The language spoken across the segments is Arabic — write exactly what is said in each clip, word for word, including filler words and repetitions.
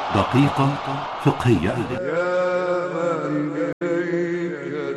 دقيقة فقهية. يا من إليك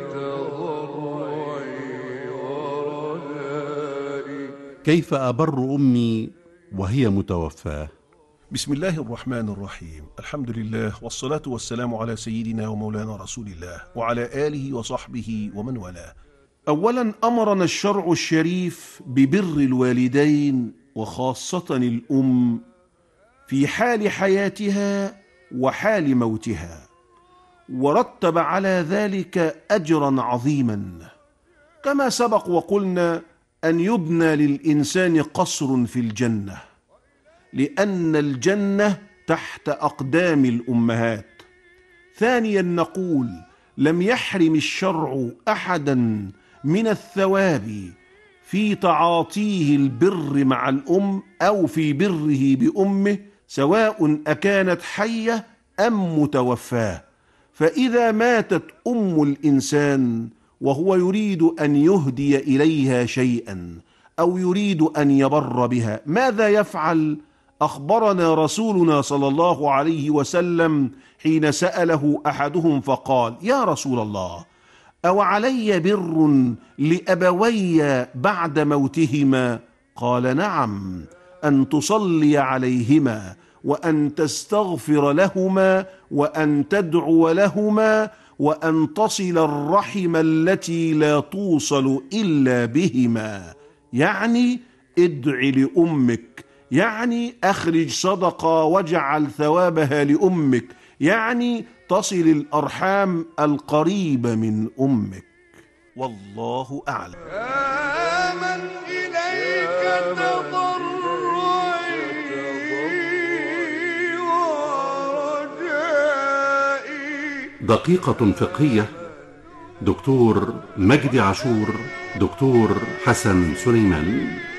تضرعي ورجائي. كيف أبر أمي وهي متوفاة؟ بسم الله الرحمن الرحيم. الحمد لله والصلاة والسلام على سيدنا ومولانا رسول الله وعلى آله وصحبه ومن والاه. أولا، أمرنا الشرع الشريف ببر الوالدين وخاصة الأم في حال حياتها وحال موتها، ورتب على ذلك أجرا عظيما، كما سبق وقلنا أن يبنى للإنسان قصر في الجنة، لأن الجنة تحت أقدام الأمهات. ثانيا، نقول لم يحرم الشرع أحدا من الثواب في تعاطيه البر مع الأم أو في بره بأمه، سواء أكانت حية أم متوفاة. فإذا ماتت أم الإنسان وهو يريد أن يهدي إليها شيئا أو يريد أن يبر بها، ماذا يفعل؟ أخبرنا رسولنا صلى الله عليه وسلم حين سأله أحدهم فقال: يا رسول الله، أو علي بر لأبوي بعد موتهما؟ قال: نعم، أن تصلي عليهما وأن تستغفر لهما وأن تدعو لهما وأن تصل الرحم التي لا توصل إلا بهما. يعني ادع لأمك، يعني أخرج صدقة واجعل ثوابها لأمك، يعني تصل الأرحام القريبة من أمك. والله أعلم. يا من إليك تضرعي ورجائي. دقيقة فقهية. دكتور مجدي عاشور، دكتور حسن سليمان.